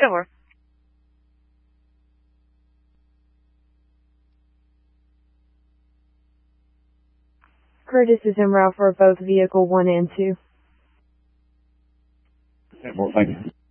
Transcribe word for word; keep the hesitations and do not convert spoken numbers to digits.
door. Curtis is en route for both vehicle one and two. ten four, thank you.